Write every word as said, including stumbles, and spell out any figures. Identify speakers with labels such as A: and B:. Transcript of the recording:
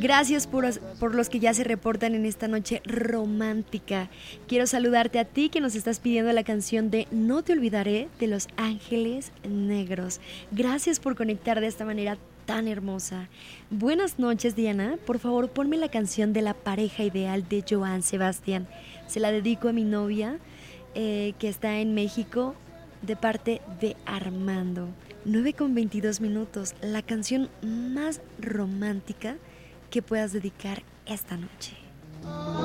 A: Gracias por, por los que ya se reportan en esta noche romántica. Quiero saludarte a ti que nos estás pidiendo la canción de No te olvidaré de Los Ángeles Negros. Gracias por conectar de esta manera tan hermosa. Buenas noches, Diana. Por favor, ponme la canción de La pareja ideal de Joan Sebastián. Se la dedico a mi novia eh, que está en México, de parte de Armando. nueve con veintidós minutos, la canción más romántica que puedas dedicar esta noche.